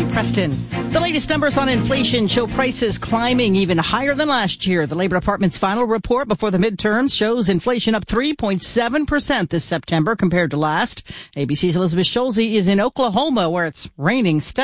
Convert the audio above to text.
Molly Preston. The latest numbers on inflation show prices climbing even higher than last year. The Labor Department's final report before the midterms shows inflation up 3.7% this September compared to last. ABC's Elizabeth Schulze is in Oklahoma, where it's raining steadily.